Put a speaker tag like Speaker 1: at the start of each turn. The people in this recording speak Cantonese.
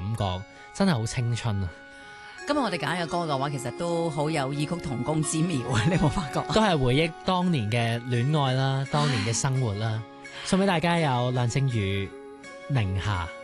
Speaker 1: 感覺，真係好青春啊！
Speaker 2: 今日我哋揀嘅歌嘅話，其實都好有異曲同工之妙啊！你有冇發覺？
Speaker 1: 都係回憶當年嘅戀愛啦，當年嘅生活啦，送俾大家有梁靜茹、寧夏。